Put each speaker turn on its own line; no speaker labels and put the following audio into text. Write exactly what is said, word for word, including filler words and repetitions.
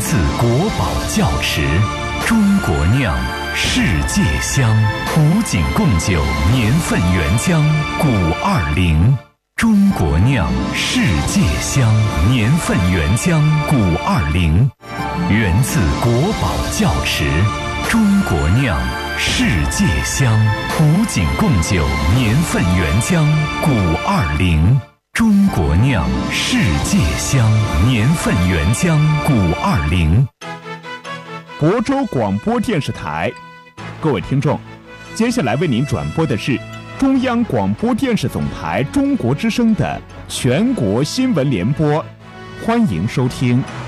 自国宝窖池，中国酿，世界香。古井贡酒年份原浆古二零，中国酿，世界香。年份原浆古二零，源自国宝窖池，中国酿，世界香。古井贡酒年份原浆古二零，中国酿，世界香。年份原浆古二零。
亳州广播电视台，各位听众，接下来为您转播的是中央广播电视总台中国之声的全国新闻联播，欢迎收听。